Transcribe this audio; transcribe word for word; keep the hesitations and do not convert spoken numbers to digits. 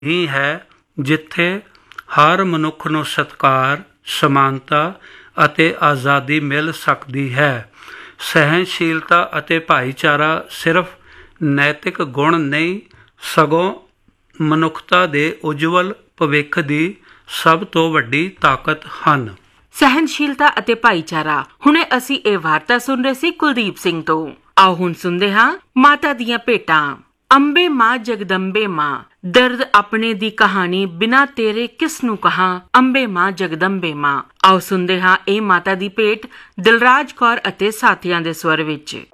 ਹੀ ਹੈ ਜਿੱਥੇ ਹਰ ਮਨੁੱਖ ਨੂੰ ਸਤਿਕਾਰ, ਸਮਾਨਤਾ ਅਤੇ ਆਜ਼ਾਦੀ ਮਿਲ ਸਕਦੀ ਹੈ। ਸਹਿਣਸ਼ੀਲਤਾ ਅਤੇ ਭਾਈਚਾਰਾ ਸਿਰਫ ਨੈਤਿਕ ਗੁਣ ਨਹੀਂ, ਸਗੋਂ ਮਨੁੱਖਤਾ ਦੇ ਉਜਵਲ ਭਵਿੱਖ ਦੀ ਸਭ ਤੋਂ ਵੱਡੀ ਤਾਕਤ ਹਨ। ਸਹਿਣਸ਼ੀਲਤਾ ਅਤੇ ਭਾਈਚਾਰਾ। ਹੁਣੇ ਅਸੀਂ ਇਹ ਵਾਰਤਾ ਸੁਣ ਰਹੇ ਸੀ ਕੁਲਦੀਪ ਸਿੰਘ ਤੋਂ। ਆਓ ਹੁਣ ਸੁਣਦੇ ਹਾਂ ਮਾਤਾ ਦੀਆਂ ਭੇਟਾਂ। ਅੰਬੇ ਮਾਂ ਜਗਦੰਬੇ ਮਾਂ, ਦਰਦ ਆਪਣੇ ਦੀ ਕਹਾਣੀ ਬਿਨਾਂ ਤੇਰੇ ਕਿਸ ਨੂੰ ਕਹਾਂ, ਅੰਬੇ ਮਾਂ ਜਗਦੰਬੇ ਮਾਂ। ਆਓ ਸੁਣਦੇ ਹਾਂ ਇਹ ਮਾਤਾ ਦੀ ਭੇਟ ਦਿਲਰਾਜ ਕੌਰ ਅਤੇ ਸਾਥੀਆਂ ਦੇ ਸਵਰ ਵਿੱਚ।